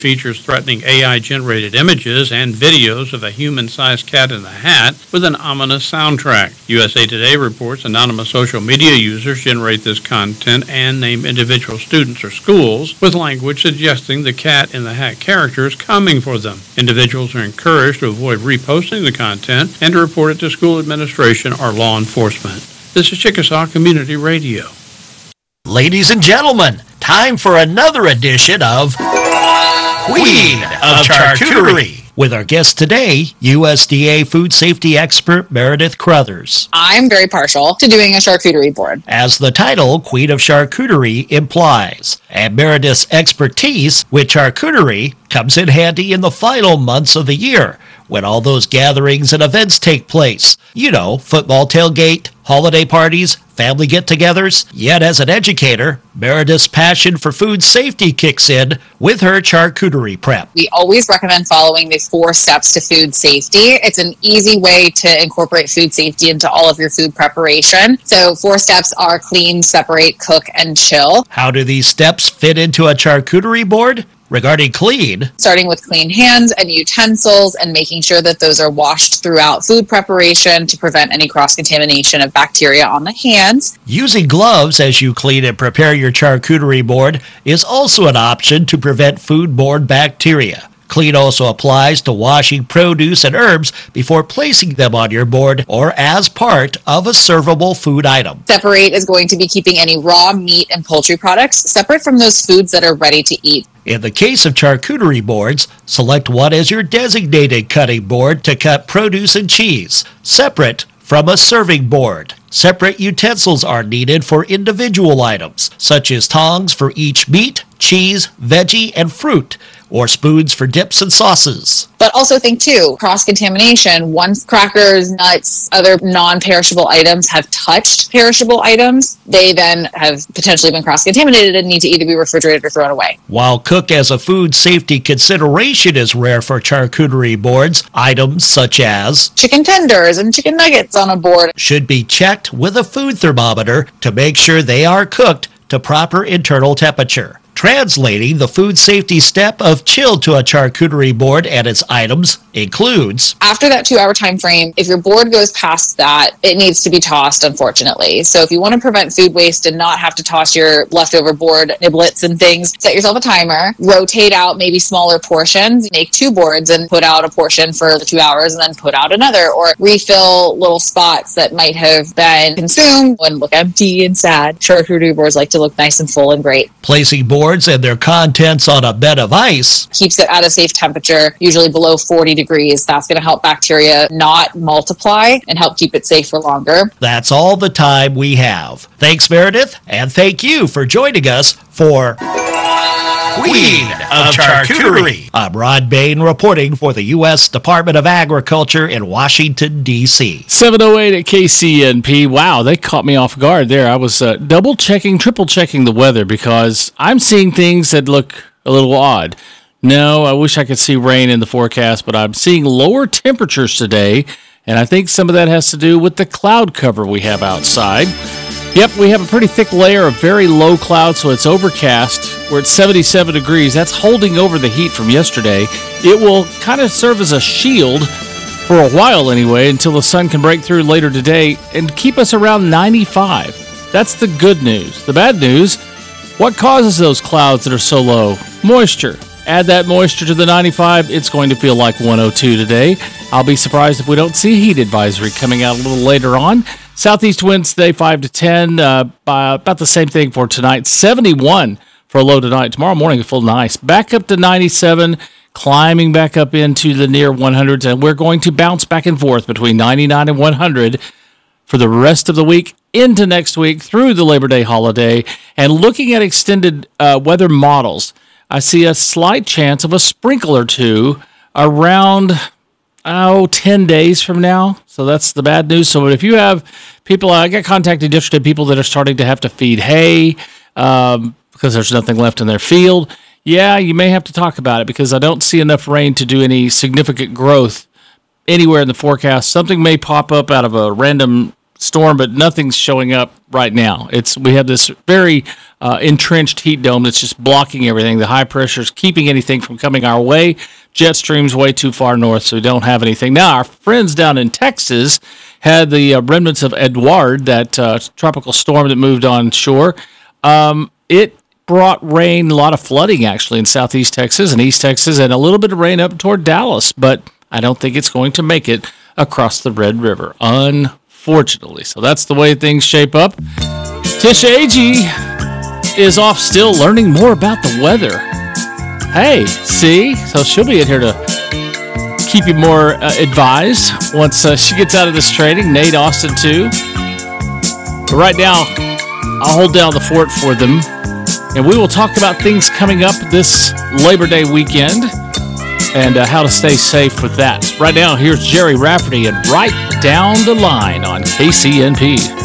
features threatening AI-generated images and videos of a human-sized cat in a hat with an ominous soundtrack. USA Today reports anonymous social media users generate this content and name individual students or schools with language suggesting the cat in the hat character is coming for them. Individuals are encouraged to avoid reposting the content and to report it to school administration or law enforcement. This is Chickasaw Community Radio. Ladies and gentlemen, time for another edition of Queen of Charcuterie. With our guest today, USDA food safety expert Meredith Crothers. I'm very partial to doing a charcuterie board. As the title, Queen of Charcuterie, implies. And Meredith's expertise with charcuterie comes in handy in the final months of the year, when all those gatherings and events take place. You know, football tailgate, holiday parties, family get-togethers. Yet as an educator, Meredith's passion for food safety kicks in with her charcuterie prep. We always recommend following the 4 steps to food safety. It's an easy way to incorporate food safety into all of your food preparation. So 4 steps are clean, separate, cook, and chill. How do these steps fit into a charcuterie board? Regarding clean, starting with clean hands and utensils and making sure that those are washed throughout food preparation to prevent any cross-contamination of bacteria on the hands. Using gloves as you clean and prepare your charcuterie board is also an option to prevent foodborne bacteria. Clean also applies to washing produce and herbs before placing them on your board or as part of a servable food item. Separate is going to be keeping any raw meat and poultry products separate from those foods that are ready to eat. In the case of charcuterie boards, select one as your designated cutting board to cut produce and cheese, separate from a serving board. Separate utensils are needed for individual items, such as tongs for each meat, cheese, veggie, and fruit, or spoons for dips and sauces. But also think, too, cross-contamination. Once crackers, nuts, other non-perishable items have touched perishable items, they then have potentially been cross-contaminated and need to either be refrigerated or thrown away. While cook as a food safety consideration is rare for charcuterie boards, items such as chicken tenders and chicken nuggets on a board should be checked with a food thermometer to make sure they are cooked to proper internal temperature. Translating the food safety step of chill to a charcuterie board and its items includes, after that 2-hour time frame, if your board goes past that, it needs to be tossed, unfortunately. So if you want to prevent food waste and not have to toss your leftover board niblets and things, set yourself a timer, rotate out maybe smaller portions, make 2 boards and put out a portion for the 2 hours and then put out another, or refill little spots that might have been consumed and look empty and sad. Charcuterie boards like to look nice and full and great. Placing boards and their contents on a bed of ice keeps it at a safe temperature, usually below 40 degrees. That's going to help bacteria not multiply and help keep it safe for longer. That's all the time we have. Thanks, Meredith, and thank you for joining us for Queen of Charcuterie. I'm Rod Bain reporting for the U.S. Department of Agriculture in Washington, D.C. 7:08 at KCNP. Wow, they caught me off guard there. I was double-checking, triple-checking the weather because I'm seeing things that look a little odd. No, I wish I could see rain in the forecast, but I'm seeing lower temperatures today, and I think some of that has to do with the cloud cover we have outside. Yep, we have a pretty thick layer of very low cloud, so it's overcast. We're at 77 degrees. That's holding over the heat from yesterday. It will kind of serve as a shield for a while anyway, until the sun can break through later today and keep us around 95. That's the good news. The bad news, what causes those clouds that are so low? Moisture. Add that moisture to the 95, it's going to feel like 102 today. I'll be surprised if we don't see a heat advisory coming out a little later on. Southeast winds today, 5 to 10. About the same thing for tonight. 71 for a low tonight. Tomorrow morning, it feels nice. Back up to 97, climbing back up into the near 100s. And we're going to bounce back and forth between 99 and 100 for the rest of the week into next week through the Labor Day holiday. And looking at extended weather models, I see a slight chance of a sprinkle or two around 10 days from now. So that's the bad news. So if you have people, I got contacted yesterday, people that are starting to have to feed hay because there's nothing left in their field. Yeah, you may have to talk about it because I don't see enough rain to do any significant growth anywhere in the forecast. Something may pop up out of a random storm, but nothing's showing up right now. We have this very entrenched heat dome that's just blocking everything. The high pressure is keeping anything from coming our way. Jet stream's way too far north, so we don't have anything. Now, our friends down in Texas had the remnants of Edouard, that tropical storm that moved on shore. It brought rain, a lot of flooding actually in southeast Texas and east Texas, and a little bit of rain up toward Dallas, but I don't think it's going to make it across the Red River, unfortunately. So that's the way things shape up. Tisha Agee is off still learning more about the weather. Hey, see? So she'll be in here to keep you more advised once she gets out of this training. Nate Austin, too. But right now, I'll hold down the fort for them, and we will talk about things coming up this Labor Day weekend and how to stay safe with that. Right now, here's Jerry Rafferty and Right Down the Line on KCNP.